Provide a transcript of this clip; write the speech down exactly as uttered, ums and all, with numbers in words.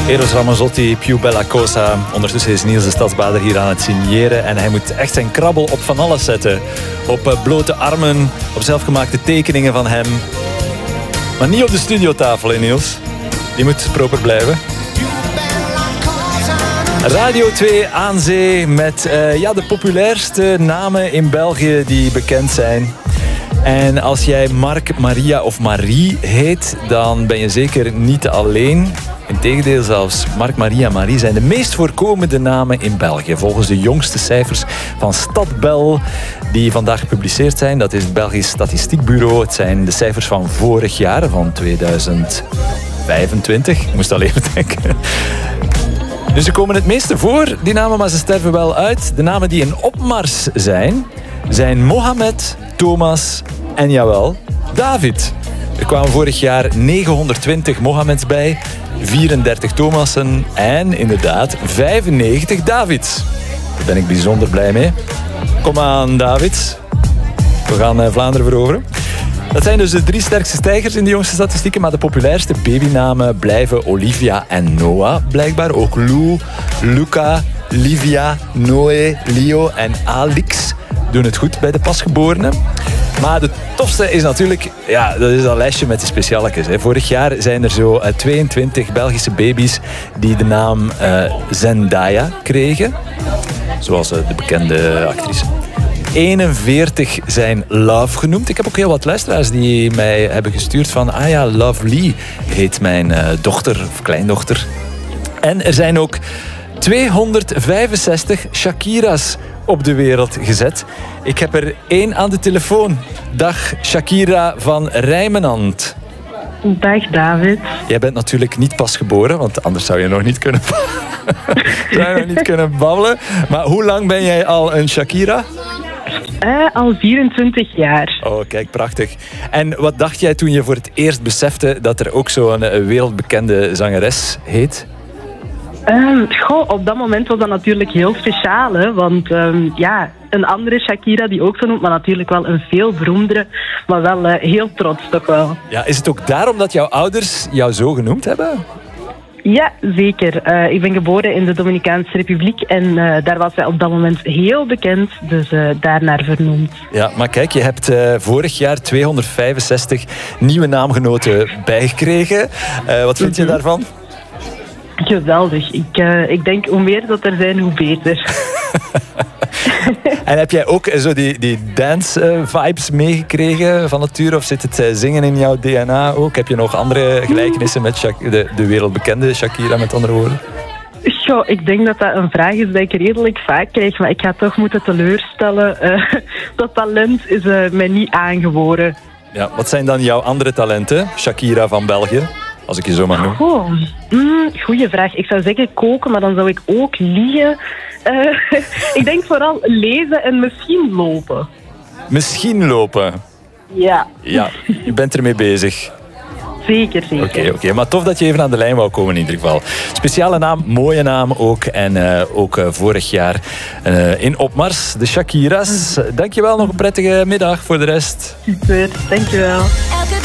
Eros Ramazzotti, Più Bella Cosa. Ondertussen is Niels de Stadsbader hier aan het signeren. En hij moet echt zijn krabbel op van alles zetten. Op uh, blote armen, op zelfgemaakte tekeningen van hem. Maar niet op de studiotafel, hè Niels? Die moet proper blijven. Radio twee aan zee met uh, ja, de populairste namen in België die bekend zijn. En als jij Mark, Maria of Marie heet, dan ben je zeker niet alleen. Integendeel zelfs, Mark, Maria, Marie zijn de meest voorkomende namen in België. Volgens de jongste cijfers van Stadbel, die vandaag gepubliceerd zijn. Dat is het Belgisch Statistiekbureau. Het zijn de cijfers van vorig jaar, van tweeduizend vijfentwintig. Ik moest al even denken. Dus ze komen het meeste voor, die namen, maar ze sterven wel uit. De namen die in opmars zijn, zijn Mohamed, Thomas en jawel, David. Er kwamen vorig jaar negenhonderdtwintig Mohameds bij, vierendertig Thomassen en inderdaad vijfennegentig Davids. Daar ben ik bijzonder blij mee. Kom aan, Davids. We gaan Vlaanderen veroveren. Dat zijn dus de drie sterkste stijgers in de jongste statistieken, maar de populairste babynamen blijven Olivia en Noah. Blijkbaar ook Lou, Luca, Livia, Noé, Leo en Alix doen het goed bij de pasgeborenen. Maar de tofste is natuurlijk, ja, dat is dat lijstje met de specialekes. Hè. Vorig jaar zijn er zo uh, tweeëntwintig Belgische baby's die de naam uh, Zendaya kregen. Zoals uh, de bekende actrice. eenenveertig zijn Love genoemd. Ik heb ook heel wat luisteraars die mij hebben gestuurd van... Ah ja, Lovely heet mijn uh, dochter of kleindochter. En er zijn ook tweehonderdvijfenzestig Shakira's op de wereld gezet. Ik heb er één aan de telefoon. Dag Shakira van Rijmenand. Dag David. Jij bent natuurlijk niet pas geboren, want anders zou je nog niet kunnen, zou je nog niet kunnen babbelen. Maar hoe lang ben jij al een Shakira? Uh, al vierentwintig jaar. Oh, kijk, prachtig. En wat dacht jij toen je voor het eerst besefte dat er ook zo'n wereldbekende zangeres heet? Um, goh, op dat moment was dat natuurlijk heel speciaal, hè? Want um, ja, een andere Shakira die ook zo noemt, maar natuurlijk wel een veel beroemdere, maar wel uh, heel trots toch wel. Ja, is het ook daarom dat jouw ouders jou zo genoemd hebben? Ja, zeker. Uh, ik ben geboren in de Dominicaanse Republiek en uh, daar was zij op dat moment heel bekend, dus uh, daarnaar vernoemd. Ja, maar kijk, je hebt uh, vorig jaar tweehonderdvijfenzestig nieuwe naamgenoten bijgekregen. Uh, wat vind je mm-hmm. daarvan? Geweldig. Ik, uh, ik denk hoe meer dat er zijn, hoe beter. En heb jij ook zo die, die dance-vibes meegekregen van nature? Of zit het uh, zingen in jouw D N A ook? Heb je nog andere gelijkenissen met Shak- de, de wereldbekende Shakira, met andere woorden? Goh, ik denk dat dat een vraag is die ik redelijk vaak krijg, maar ik ga toch moeten teleurstellen. Uh, dat talent is uh, mij niet aangeboren. Ja, wat zijn dan jouw andere talenten, Shakira van België? Als ik je zo mag noemen. Oh, mm, goeie vraag. Ik zou zeggen koken, maar dan zou ik ook liegen. Uh, ik denk vooral lezen en misschien lopen. Misschien lopen? Ja. Ja, je bent ermee bezig. Zeker, zeker. Oké, okay, okay. Maar tof dat je even aan de lijn wou komen in ieder geval. Speciale naam, mooie naam ook. En uh, ook uh, vorig jaar uh, in opmars, de Shakira's. Dankjewel, nog een prettige middag voor de rest. Super, dankjewel.